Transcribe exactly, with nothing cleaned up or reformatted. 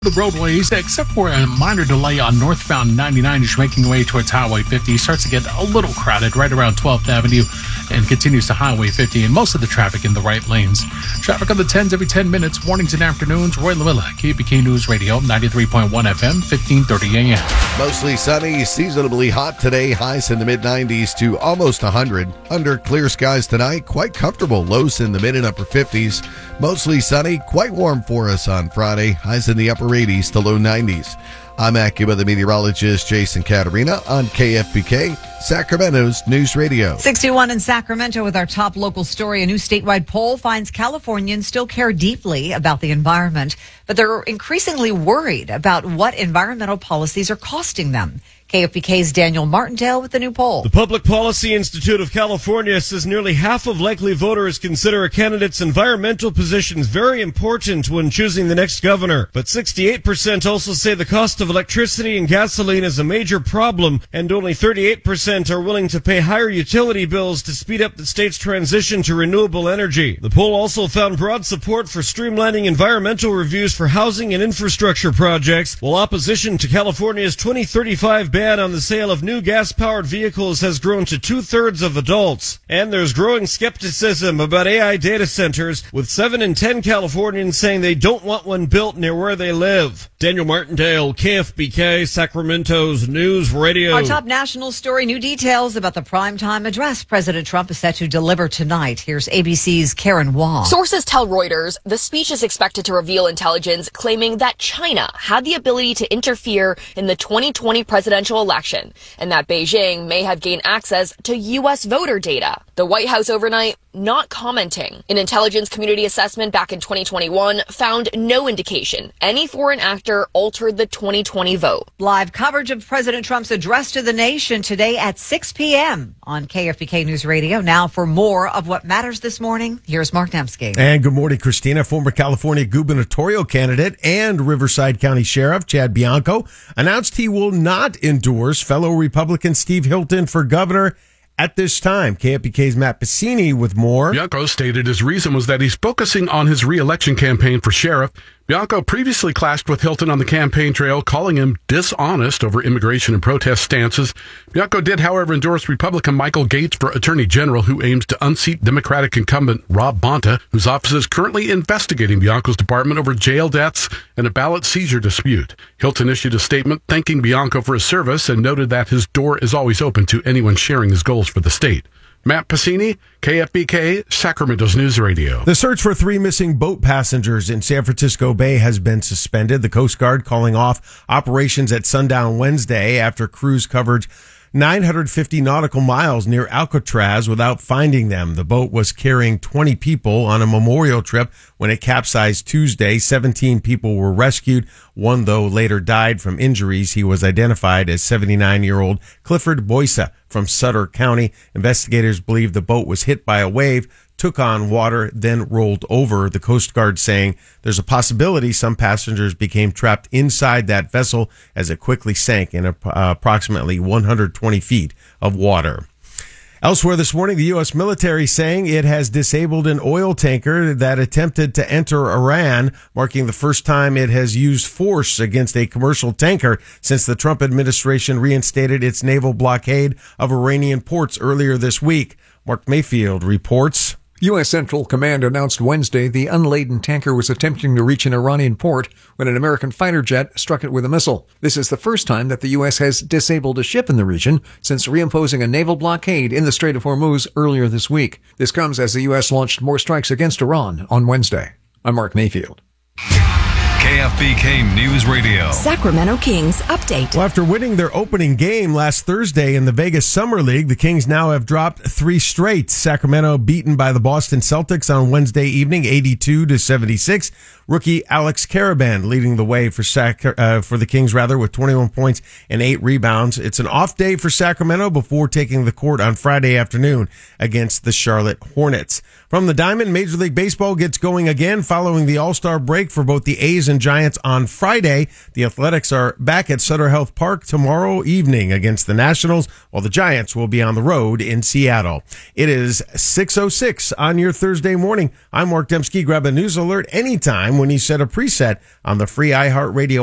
The roadways, except for a minor delay on northbound ninety-nine, is making way towards Highway fifty. Starts to get a little crowded right around twelfth Avenue and continues to Highway fifty, and most of the traffic in the right lanes. Traffic on the tens every ten minutes, mornings and afternoons. Roy LaVilla, K F B K News Radio, ninety-three point one F M, fifteen thirty A M. Mostly sunny, seasonably hot today. Highs in the mid nineties to almost one hundred. Under clear skies tonight, quite comfortable. Lows in the mid and upper fifties. Mostly sunny, quite warm for us on Friday. Highs in the upper eighties to low nineties. I'm AccuWeather meteorologist Jason Caterina on K F B K, Sacramento's News Radio. sixty-one in Sacramento with our top local story. A new statewide poll finds Californians still care deeply about the environment, but they're increasingly worried about what environmental policies are costing them. K F B K's Daniel Martindale with the new poll. The Public Policy Institute of California says nearly half of likely voters consider a candidate's environmental positions very important when choosing the next governor. But sixty-eight percent also say the cost of electricity and gasoline is a major problem, and only thirty-eight percent are willing to pay higher utility bills to speed up the state's transition to renewable energy. The poll also found broad support for streamlining environmental reviews for housing and infrastructure projects, while opposition to California's twenty thirty-five ban on the sale of new gas-powered vehicles has grown to two-thirds of adults. And there's growing skepticism about A I data centers, with seven in ten Californians saying they don't want one built near where they live. Daniel Martindale, K F B K, Sacramento's News Radio. Our top national story, new details about the primetime address President Trump is set to deliver tonight. Here's A B C's Karen Wong. Sources tell Reuters the speech is expected to reveal intelligence claiming that China had the ability to interfere in the twenty twenty presidential election, and that Beijing may have gained access to U S voter data. The White House overnight not commenting. An intelligence community assessment back in twenty twenty-one found no indication any foreign actor altered the twenty twenty vote. Live coverage of President Trump's address to the nation today at six p.m. on K F B K News Radio. Now for more of what matters this morning, here's Mark Nemsky. And good morning, Christina. Former California gubernatorial candidate and Riverside County Sheriff Chad Bianco announced he will not endorse fellow Republican Steve Hilton for governor at this time. K F B K's Matt Pacini with more. Bianco stated his reason was that he's focusing on his re-election campaign for sheriff. Bianco previously clashed with Hilton on the campaign trail, calling him dishonest over immigration and protest stances. Bianco did, however, endorse Republican Michael Gates for Attorney General, who aims to unseat Democratic incumbent Rob Bonta, whose office is currently investigating Bianco's department over jail deaths and a ballot seizure dispute. Hilton issued a statement thanking Bianco for his service and noted that his door is always open to anyone sharing his goals for the state. Matt Pacini, K F B K, Sacramento's News Radio. The search for three missing boat passengers in San Francisco Bay has been suspended. The Coast Guard calling off operations at sundown Wednesday after crews covered nine hundred fifty nautical miles near Alcatraz without finding them. The boat was carrying twenty people on a memorial trip when it capsized Tuesday. seventeen people were rescued. One, though, later died from injuries. He was identified as seventy-nine-year-old Clifford Boysa from Sutter County. Investigators believe the boat was hit by a wave, took on water, then rolled over. The Coast Guard saying there's a possibility some passengers became trapped inside that vessel as it quickly sank in a, uh, approximately one hundred twenty feet of water. Elsewhere this morning, the U S military saying it has disabled an oil tanker that attempted to enter Iran, marking the first time it has used force against a commercial tanker since the Trump administration reinstated its naval blockade of Iranian ports earlier this week. Mark Mayfield reports. U S. Central Command announced Wednesday the unladen tanker was attempting to reach an Iranian port when an American fighter jet struck it with a missile. This is the first time that the U S has disabled a ship in the region since reimposing a naval blockade in the Strait of Hormuz earlier this week. This comes as the U S launched more strikes against Iran on Wednesday. I'm Mark Mayfield. K F B K News Radio. Sacramento Kings update. Well, after winning their opening game last Thursday in the Vegas Summer League, the Kings now have dropped three straight. Sacramento beaten by the Boston Celtics on Wednesday evening, eighty-two to seventy-six. Rookie Alex Karaban leading the way for Sac- uh, for the Kings, rather, with twenty-one points and eight rebounds. It's an off day for Sacramento before taking the court on Friday afternoon against the Charlotte Hornets. From the Diamond, Major League Baseball gets going again following the All-Star break for both the A's and Giants on Friday. The Athletics are back at Sutter Health Park tomorrow evening against the Nationals, while the Giants will be on the road in Seattle. It is six oh six on your Thursday morning. I'm Mark Dembski. Grab a news alert anytime when you set a preset on the free iHeartRadio